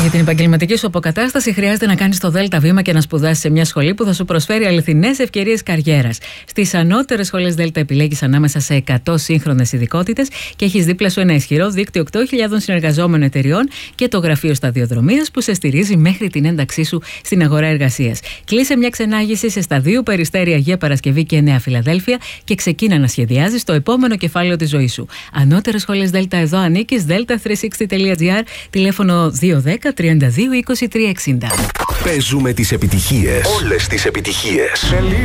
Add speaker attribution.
Speaker 1: Για την επαγγελματική σου αποκατάσταση χρειάζεται να κάνεις το ΔΕΛΤΑ βήμα και να σπουδάσεις σε μια σχολή που θα σου προσφέρει αληθινές ευκαιρίες καριέρας. Στις ανώτερες σχολές ΔΕΛΤΑ επιλέγεις ανάμεσα σε 100 σύγχρονες ειδικότητες και έχεις δίπλα σου ένα ισχυρό δίκτυο 8.000 συνεργαζόμενων εταιριών και το γραφείο σταδιοδρομίας που σε στηρίζει μέχρι την ένταξή σου στην αγορά εργασίας. Κλείσε μια ξενάγηση σε Σταδίου Περιστέρη, Αγία Παρασκευή και Νέα Φιλαδέλφια και ξεκίνα να σχεδιάζεις το επόμενο κεφάλαιο της ζωής σου. Ανώτερες σχολές ΔΕΛΤΑ, εδώ ανήκεις. delta360.gr, τηλέφωνο 210 32 23 60.
Speaker 2: Παίζουμε τις επιτυχίες. Όλες τις επιτυχίες.